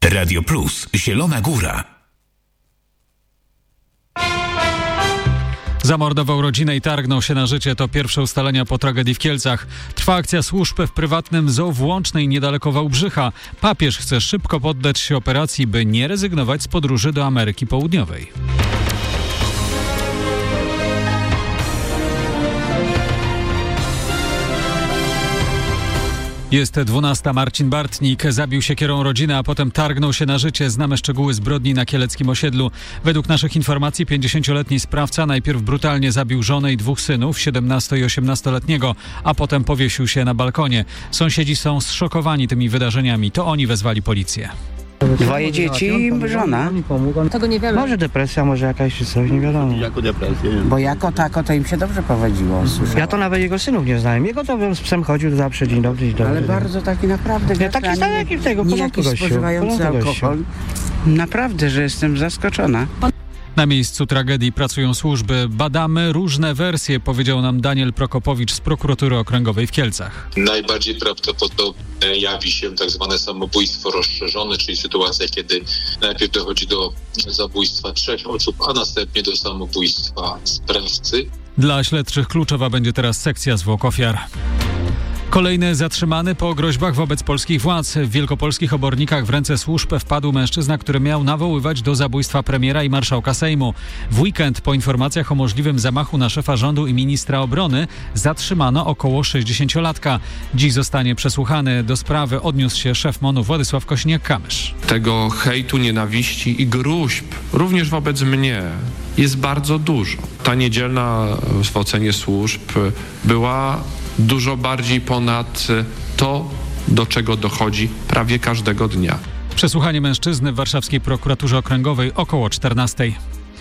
Radio Plus, Zielona Góra. Zamordował rodzinę i targnął się na życie. To pierwsze ustalenia po tragedii w Kielcach. Trwa akcja służb w prywatnym zoo w Łącznej niedaleko Wałbrzycha. Papież chce szybko poddać się operacji, by nie rezygnować z podróży do Ameryki Południowej. Jest 12. Marcin Bartnik zabił siekierą rodzinę, a potem targnął się na życie. Znamy szczegóły zbrodni na kieleckim osiedlu. Według naszych informacji 50-letni sprawca najpierw brutalnie zabił żonę i 2 synów, 17- i 18-letniego, a potem powiesił się na balkonie. Sąsiedzi są zszokowani tymi wydarzeniami. To oni wezwali policję. 2 dzieci i żona. Tego nie wiemy. Może depresja, może jakaś czy coś, nie wiadomo. Jako depresję. Bo jako tako to im się dobrze prowadziło. Ja to nawet jego synów nie znałem. Jego to bym z psem chodził zawsze, dzień dobry, dzień dobry. Ale bardzo taki naprawdę... Nie, taki stary jak tego, nie jakiś spożywający alkohol. Naprawdę, że jestem zaskoczona. Na miejscu tragedii pracują służby. Badamy różne wersje, powiedział nam Daniel Prokopowicz z Prokuratury Okręgowej w Kielcach. Najbardziej prawdopodobnie jawi się tak zwane samobójstwo rozszerzone, czyli sytuacja, kiedy najpierw dochodzi do zabójstwa 3 osób, a następnie do samobójstwa sprawcy. Dla śledczych kluczowa będzie teraz sekcja zwłok ofiar. Kolejny zatrzymany po groźbach wobec polskich władz. W wielkopolskich Obornikach w ręce służb wpadł mężczyzna, który miał nawoływać do zabójstwa premiera i marszałka Sejmu. W weekend po informacjach o możliwym zamachu na szefa rządu i ministra obrony zatrzymano około 60-latka. Dziś zostanie przesłuchany. Do sprawy odniósł się szef MON-u Władysław Kosiniak-Kamysz. Tego hejtu, nienawiści i gruźb również wobec mnie jest bardzo dużo. Ta niedzielna w ocenie służb była dużo bardziej ponad to, do czego dochodzi prawie każdego dnia. Przesłuchanie mężczyzny w warszawskiej prokuraturze okręgowej około 14:00.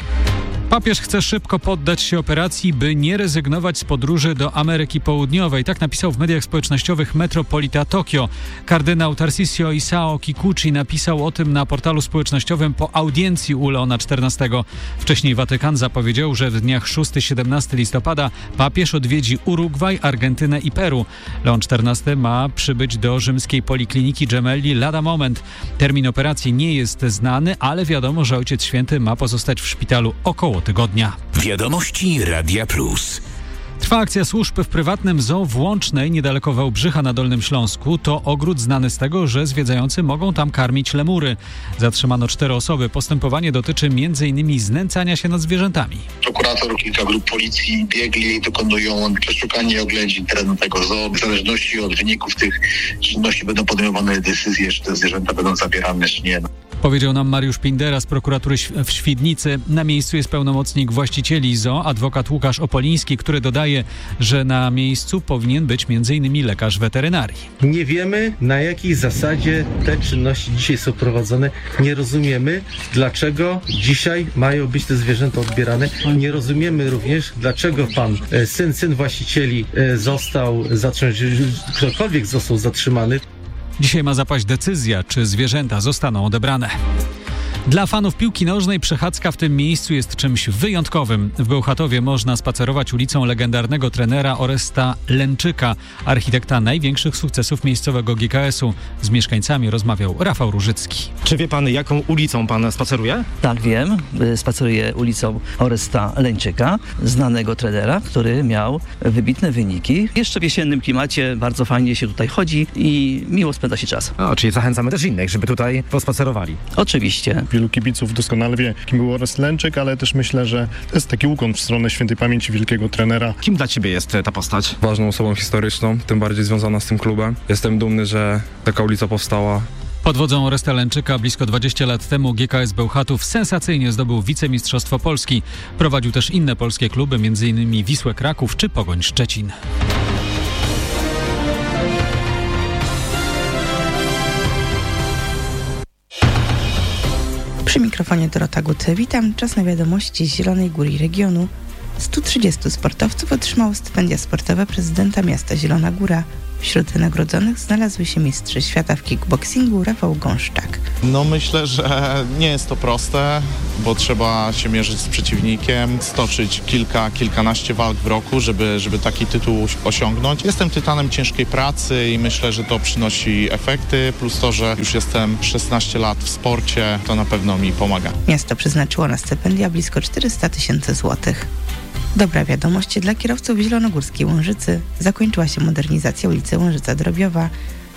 Papież chce szybko poddać się operacji, by nie rezygnować z podróży do Ameryki Południowej. Tak napisał w mediach społecznościowych metropolita Tokio. Kardynał Tarcisio Isao Kikuchi napisał o tym na portalu społecznościowym po audiencji u Leona XIV. Wcześniej Watykan zapowiedział, że w dniach 6-17 listopada papież odwiedzi Urugwaj, Argentynę i Peru. Leon XIV ma przybyć do rzymskiej polikliniki Gemelli lada moment. Termin operacji nie jest znany, ale wiadomo, że Ojciec Święty ma pozostać w szpitalu około tygodnia. Wiadomości Radia Plus. Trwa akcja służb w prywatnym zoo w Łącznej, niedaleko Wałbrzycha na Dolnym Śląsku. To ogród znany z tego, że zwiedzający mogą tam karmić lemury. Zatrzymano 4 osoby. Postępowanie dotyczy m.in. znęcania się nad zwierzętami. Prokurator, kilka grup policji biegli, dokonują przeszukania i oględzin terenu tego zoo. W zależności od wyników tych czynności będą podejmowane decyzje, czy te zwierzęta będą zabierane, czy nie. Powiedział nam Mariusz Pindera z prokuratury w Świdnicy. Na miejscu jest pełnomocnik właścicieli zoo, adwokat Łukasz Opoliński, który dodaje, że na miejscu powinien być m.in. lekarz weterynarii. Nie wiemy, na jakiej zasadzie te czynności dzisiaj są prowadzone. Nie rozumiemy, dlaczego dzisiaj mają być te zwierzęta odbierane. Nie rozumiemy również, dlaczego syn właścicieli został zatrzymany, ktokolwiek został zatrzymany. Dzisiaj ma zapaść decyzja, czy zwierzęta zostaną odebrane. Dla fanów piłki nożnej przechadzka w tym miejscu jest czymś wyjątkowym. W Bełchatowie można spacerować ulicą legendarnego trenera Oresta Lęczyka, architekta największych sukcesów miejscowego GKS-u. Z mieszkańcami rozmawiał Rafał Różycki. Czy wie pan, jaką ulicą pan spaceruje? Tak, wiem. Spaceruję ulicą Oresta Lęczyka, znanego trenera, który miał wybitne wyniki. Jeszcze w jesiennym klimacie bardzo fajnie się tutaj chodzi i miło spędza się czas. Czyli zachęcamy też innych, żeby tutaj pospacerowali. Oczywiście. Wielu kibiców doskonale wie, kim był Orest Lęczyk, ale też myślę, że to jest taki ukłon w stronę świętej pamięci wielkiego trenera. Kim dla ciebie jest ta postać? Ważną osobą historyczną, tym bardziej związana z tym klubem. Jestem dumny, że taka ulica powstała. Pod wodzą Oresta Lęczyka blisko 20 lat temu GKS Bełchatów sensacyjnie zdobył wicemistrzostwo Polski. Prowadził też inne polskie kluby, m.in. Wisłę Kraków czy Pogoń Szczecin. Przy mikrofonie Dorota Guty. Witam. Czas na wiadomości z Zielonej Góry i regionu. 130 sportowców otrzymało stypendia sportowe prezydenta miasta Zielona Góra. Wśród nagrodzonych znalazły się mistrz świata w kickboxingu Rafał Gąszczak. No myślę, że nie jest to proste, bo trzeba się mierzyć z przeciwnikiem, stoczyć kilkanaście walk w roku, żeby taki tytuł osiągnąć. Jestem tytanem ciężkiej pracy i myślę, że to przynosi efekty, plus to, że już jestem 16 lat w sporcie, to na pewno mi pomaga. Miasto przeznaczyło na stypendia blisko 400 000 złotych. Dobra wiadomość dla kierowców zielonogórskiej Łężycy. Zakończyła się modernizacja ulicy Łężyca-Drobiowa,